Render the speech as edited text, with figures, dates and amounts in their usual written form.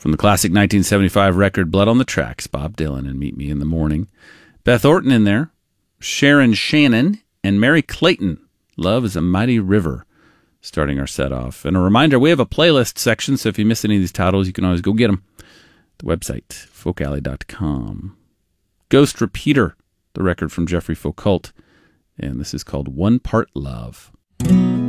From the classic 1975 record Blood on the Tracks, Bob Dylan and Meet Me in the Morning. Beth Orton in there, Sharon Shannon, and Mary Clayton. Love is a Mighty River, starting our set off. And a reminder, we have a playlist section, so if you miss any of these titles, you can always go get them. The website, folkalley.com. Ghost Repeater, the record from Jeffrey Foucault, and this is called One Part Love.